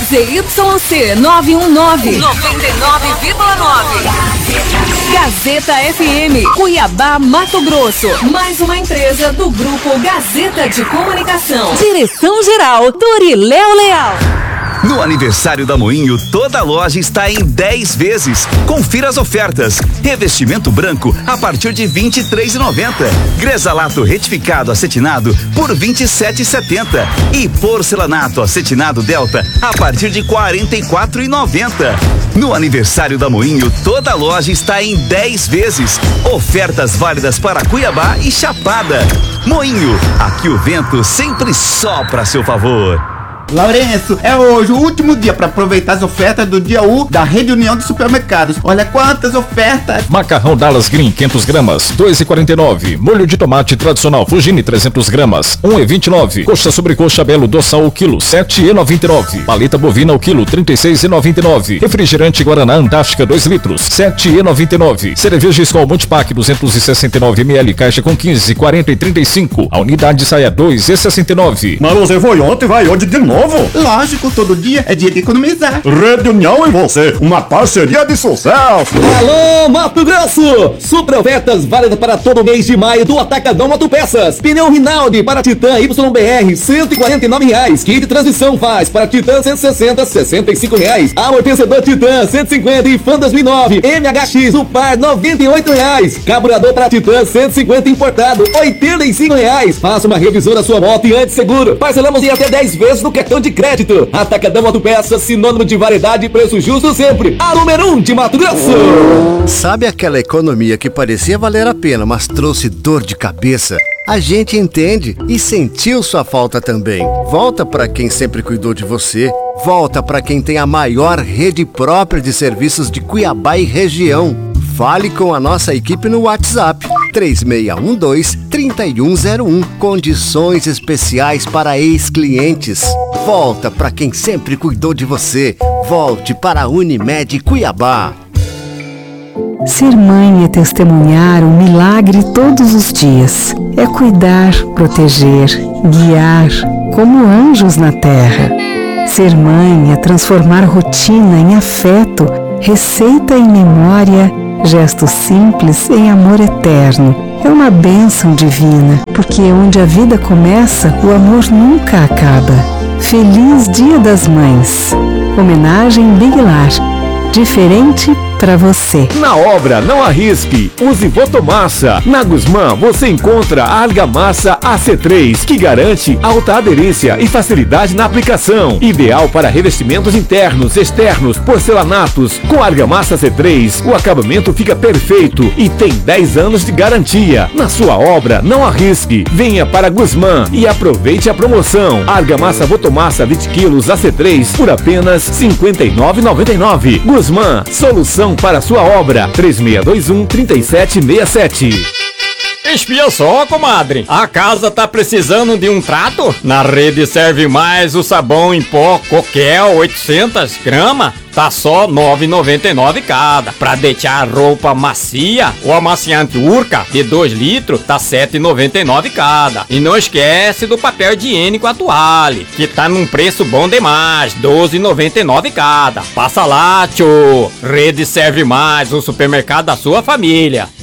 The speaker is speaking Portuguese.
ZYC 919, 99,9. Gazeta FM, Cuiabá, Mato Grosso. Mais uma empresa do Grupo Gazeta de Comunicação. Direção-geral, Doriléo Leal. No aniversário da Moinho, toda loja está em 10 vezes. Confira as ofertas. Revestimento branco a partir de R$ 23,90. Gresalato retificado acetinado por R$ 27,70. E porcelanato acetinado Delta a partir de R$ 44,90. No aniversário da Moinho, toda loja está em 10 vezes. Ofertas válidas para Cuiabá e Chapada. Moinho, aqui o vento sempre sopra a seu favor. Lourenço, é hoje o último dia para aproveitar as ofertas do dia U da Rede União de Supermercados. Olha quantas ofertas! Macarrão Dallas Green 500 gramas, 2,49. Molho de tomate tradicional Fugini 300 gramas, 1,29. Coxa sobre coxa Belo Doçal o quilo, 7,99. Paleta bovina o quilo, 36,99. Refrigerante Guaraná Antártica 2 litros, 7,99. Cerveja Skol Multipack 269 ml, caixa com 15, 40 e 35. A unidade sai a 2,69. Mas você foi ontem, vai hoje de novo? Lógico, todo dia é dia de economizar. Rede União e você, uma parceria de sucesso. Alô, Mato Grosso! Super ofertas válidas para todo mês de maio do Atacadão Autopeças. Pneu Rinaldi para Titan YBR, R$ 149,00. Kit de transmissão faz para Titan 160, R$ 65,00. Amortecedor Titan 150 e Fan 2009 MHX no par, R$ 98,00. Carburador para Titan 150 importado, R$ 85,00. Faça uma revisão da sua moto e antes seguro. Parcelamos em até 10 vezes no cartão de crédito. Atacadão Autopeças, sinônimo de variedade e preço justo sempre. A número 1 de Mato Grosso. Sabe aquela economia que parecia valer a pena, mas trouxe dor de cabeça? A gente entende e sentiu sua falta também. Volta para quem sempre cuidou de você. Volta para quem tem a maior rede própria de serviços de Cuiabá e região. Fale com a nossa equipe no WhatsApp 3612-3101. Condições especiais para ex-clientes. Volta para quem sempre cuidou de você. Volte para a Unimed Cuiabá. Ser mãe é testemunhar um milagre todos os dias. É cuidar, proteger, guiar, como anjos na terra. Ser mãe é transformar rotina em afeto, receita em memória, gesto simples em amor eterno. É uma bênção divina, porque onde a vida começa, o amor nunca acaba. Feliz Dia das Mães. Homenagem Big Lar. Diferente para você. Na obra, não arrisque. Use Votomassa. Na Guzmã, você encontra a argamassa AC3, que garante alta aderência e facilidade na aplicação. Ideal para revestimentos internos, externos, porcelanatos. Com a argamassa AC3, o acabamento fica perfeito e tem 10 anos de garantia. Na sua obra, não arrisque. Venha para Guzmã e aproveite a promoção. Argamassa Votomassa 20 kg AC3 por apenas R$ 59,99. Guzmã, solução para sua obra. 3621-3767. Espia só, comadre. A casa tá precisando de um trato? Na Rede Serve Mais o sabão em pó Coquel 800 gramas tá só R$ 9,99 cada. Pra deixar a roupa macia, o amaciante Urca de 2 litros tá R$ 7,99 cada. E não esquece do papel higiênico Atuale, que tá num preço bom demais, R$ 12,99 cada. Passa lá, tchô. Rede Serve Mais, o supermercado da sua família.